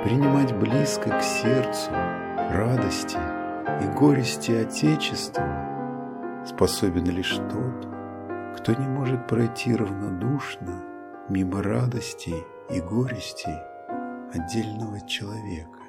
принимать близко к сердцу радости и горести Отечества способен лишь тот, кто не может пройти равнодушно мимо радостей и горестей отдельного человека.